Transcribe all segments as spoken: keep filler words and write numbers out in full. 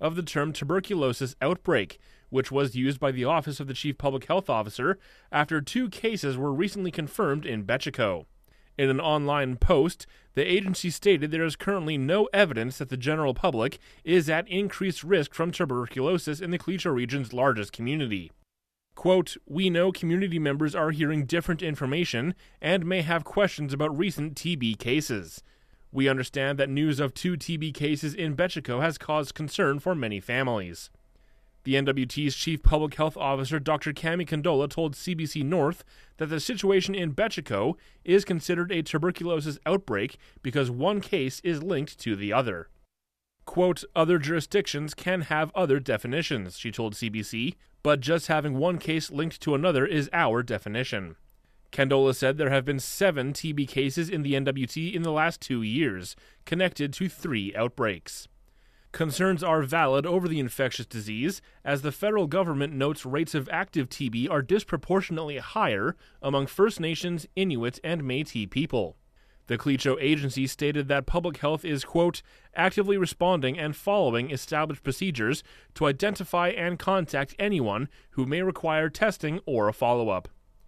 of the term tuberculosis outbreak, which was used by the Office of the Chief Public Health Officer after two cases were recently confirmed in Betchiko. In an online post, the agency stated there is currently no evidence that the general public is at increased risk from tuberculosis in the Klitscho region's largest community. Quote, "We know community members are hearing different information and may have questions about recent T B cases. We understand that news of two T B cases in Betchiko has caused concern for many families." The N W T's Chief Public Health Officer, Doctor Cami Condola, told C B C North that the situation in Betchiko is considered a tuberculosis outbreak because one case is linked to the other. Quote, "Other jurisdictions can have other definitions," she told C B C, "but just having one case linked to another is our definition." Condola said there have been seven T B cases in the N W T in the last two years, connected to three outbreaks. Concerns are valid over the infectious disease, as the federal government notes rates of active T B are disproportionately higher among First Nations, Inuit, and Métis people. The Klitscho agency stated that public health is, quote, "actively responding and following established procedures to identify and contact anyone who may require testing or a follow-up."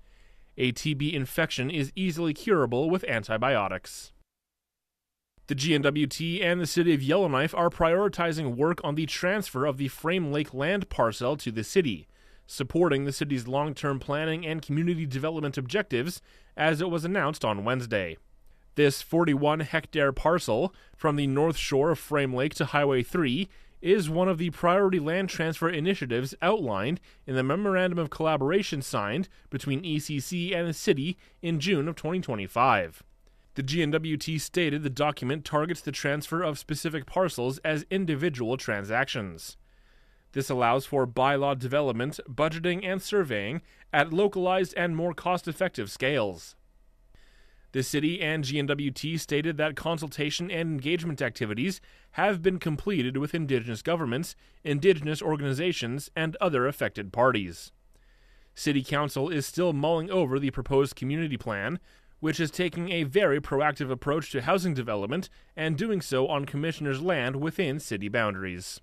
A T B infection is easily curable with antibiotics. The G N W T and the city of Yellowknife are prioritizing work on the transfer of the Frame Lake land parcel to the city, supporting the city's long-term planning and community development objectives, as it was announced on Wednesday. This forty-one hectare parcel, from the north shore of Frame Lake to Highway three, is one of the priority land transfer initiatives outlined in the Memorandum of Collaboration signed between E C C and the city in June of twenty twenty-five. The G N W T stated the document targets the transfer of specific parcels as individual transactions. This allows for bylaw development, budgeting, and surveying at localized and more cost-effective scales. The city and G N W T stated that consultation and engagement activities have been completed with Indigenous governments, Indigenous organizations, and other affected parties. City Council is still mulling over the proposed community plan, which is taking a very proactive approach to housing development and doing so on commissioners' land within city boundaries.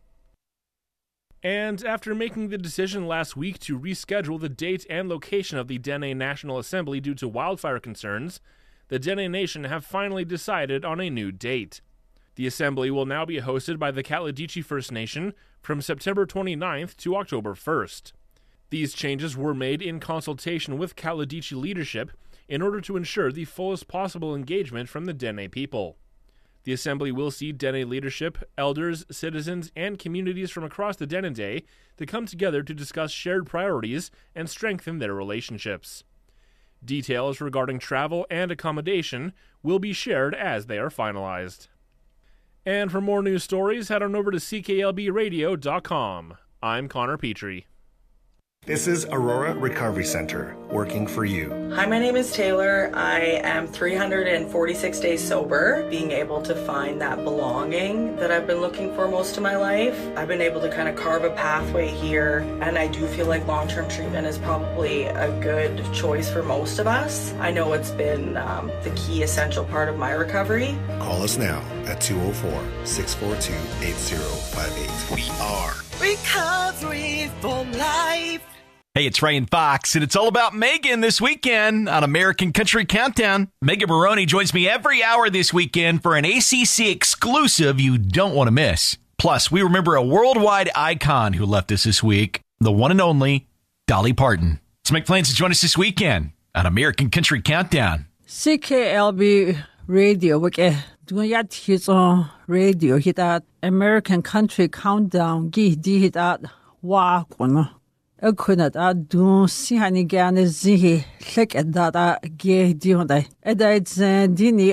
And after making the decision last week to reschedule the date and location of the Dene National Assembly due to wildfire concerns, the Dene Nation have finally decided on a new date. The assembly will now be hosted by the Katladitchi First Nation from September twenty-ninth to October first. These changes were made in consultation with Katladitchi leadership in order to ensure the fullest possible engagement from the Dene people. The assembly will see Dene leadership, elders, citizens, and communities from across the Denendeh to come together to discuss shared priorities and strengthen their relationships. Details regarding travel and accommodation will be shared as they are finalized. And for more news stories, head on over to C K L B radio dot com. I'm Connor Petrie. This is Aurora Recovery Center, working for you. Hi, my name is Taylor. I am three hundred forty-six days sober, being able to find that belonging that I've been looking for most of my life. I've been able to kind of carve a pathway here, and I do feel like long-term treatment is probably a good choice for most of us. I know it's been um, the key essential part of my recovery. Call us now at two oh four, six four two, eight oh five eight. We are Recovery for Life. Hey, it's Ryan Fox, and it's all about Megan this weekend on American Country Countdown. Megan Maroney joins me every hour this weekend for an A C C exclusive you don't want to miss. Plus, we remember a worldwide icon who left us this week, the one and only Dolly Parton. Let's make plans to join us this weekend on American Country Countdown. C K L B Radio, wake dunya tizo radio hitat American Country Countdown gi di hitat wa kono. Ekunat a dun si hani gane zihi lek edada ge di honday. Edait dini